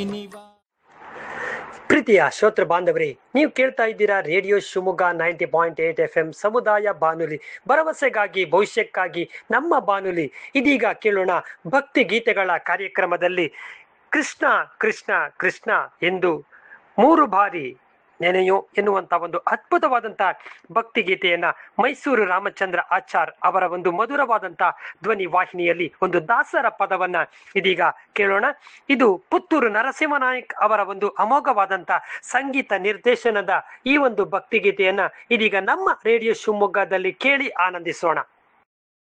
ಪ್ರೀತಿಯ ಶ್ರೋತೃ ಬಾಂಧವರೇ, ನೀವು ಕೇಳ್ತಾ ಇದ್ದೀರಾ ರೇಡಿಯೋ ಶಿವಮೊಗ್ಗ 90.8 FM ಸಮುದಾಯ ಬಾನುಲಿ, ಭರವಸೆಗಾಗಿ ಭವಿಷ್ಯಕ್ಕಾಗಿ ನಮ್ಮ ಬಾನುಲಿ. ಇದೀಗ ಕೇಳೋಣ ಭಕ್ತಿ ಗೀತೆಗಳ ಕಾರ್ಯಕ್ರಮದಲ್ಲಿ ಕೃಷ್ಣ ಕೃಷ್ಣ ಕೃಷ್ಣ ಎಂದು 3 ಬಾರಿ ನೆನೆಯೋ ಎನ್ನುವಂತ ಒಂದು ಅದ್ಭುತವಾದಂತ ಭಕ್ತಿ ಗೀತೆಯನ್ನ ಮೈಸೂರು ರಾಮಚಂದ್ರ ಆಚಾರ್ ಅವರ ಒಂದು ಮಧುರವಾದಂತ ಧ್ವನಿ ವಾಹಿನಿಯಲ್ಲಿ ಒಂದು ದಾಸರ ಪದವನ್ನ ಇದೀಗ ಕೇಳೋಣ. ಇದು ಪುತ್ತೂರು ನರಸಿಂಹನಾಯಕ್ ಅವರ ಒಂದು ಅಮೋಘವಾದಂತ ಸಂಗೀತ ನಿರ್ದೇಶನದ ಈ ಒಂದು ಭಕ್ತಿ ಗೀತೆಯನ್ನ ಇದೀಗ ನಮ್ಮ ರೇಡಿಯೋ ಶಿವಮೊಗ್ಗದಲ್ಲಿ ಕೇಳಿ ಆನಂದಿಸೋಣ.